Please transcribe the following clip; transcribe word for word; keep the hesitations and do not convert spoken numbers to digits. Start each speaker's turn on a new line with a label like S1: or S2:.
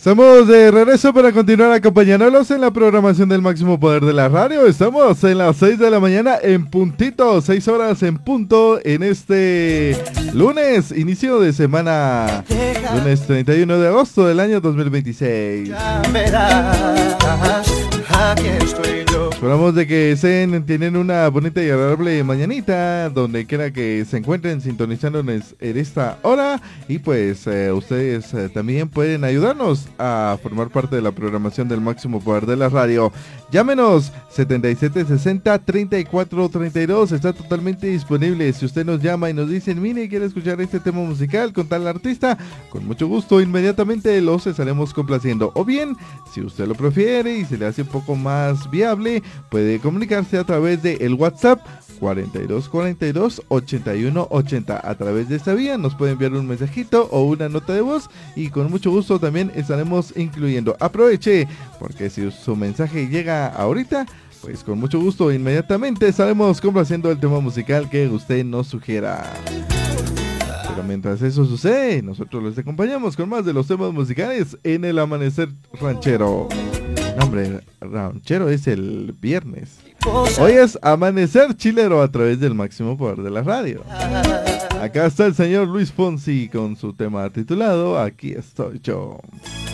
S1: Estamos de regreso para continuar acompañándolos en la programación del Máximo Poder de la Radio. Estamos en las seis de la mañana en puntito, seis horas en punto en este lunes, inicio de semana, lunes treinta y uno de agosto del año dos mil veintiséis. Ya verás, aquí estoy yo. Esperamos de que estén, tienen una bonita y agradable mañanita, donde quiera que se encuentren sintonizándonos en esta hora. Y pues eh, ustedes eh, también pueden ayudarnos a formar parte de la programación del Máximo Poder de la Radio. Llámenos setenta y siete sesenta, treinta y cuatro treinta y dos, está totalmente disponible. Si usted nos llama y nos dice, mire, quiere escuchar este tema musical con tal artista, con mucho gusto, inmediatamente los estaremos complaciendo. O bien, si usted lo prefiere y se le hace un poco más viable, puede comunicarse a través de el WhatsApp cuarenta y dos cuarenta y dos, ochenta y uno ochenta. A través de esta vía nos puede enviar un mensajito o una nota de voz y con mucho gusto también estaremos incluyendo. Aproveche, porque si su mensaje llega ahorita, pues con mucho gusto inmediatamente estaremos complaciendo el tema musical que usted nos sugiera. Pero mientras eso sucede, nosotros les acompañamos con más de los temas musicales en el Amanecer Ranchero. No, hombre, ranchero es el viernes. Hoy es Amanecer Chilero a través del Máximo Poder de la Radio. Acá está el señor Luis Fonsi con su tema titulado Aquí estoy yo.